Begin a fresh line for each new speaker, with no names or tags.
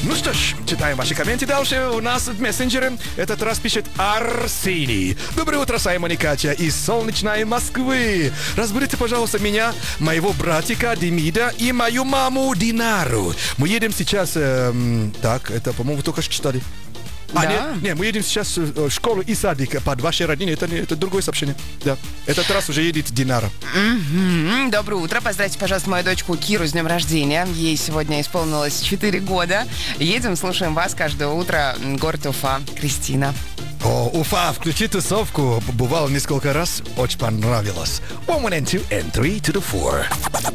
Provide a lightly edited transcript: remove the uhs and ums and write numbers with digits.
Ну что ж, читаем ваши комменты дальше. У нас в мессенджере этот раз пишет Арсений. Доброе утро, Саймон и Катя из солнечной Москвы. Разбудите, пожалуйста, меня, моего братика Демида и мою маму Динару. Мы едем сейчас... так, это, по-моему, только что читали.
Да.
Нет, мы едем сейчас в школу и садик под вашей родиной. Это другое сообщение. Да. Этот раз уже едет Динара.
Доброе утро. Поздравьте, пожалуйста, мою дочку Киру с днем рождения. Ей сегодня исполнилось 4 года. Едем, слушаем вас каждое утро. Город Уфа. Кристина.
О, Уфа, включи тусовку. Бывало несколько раз. Очень понравилось. 1, 1, and 2, and 3 to the 4.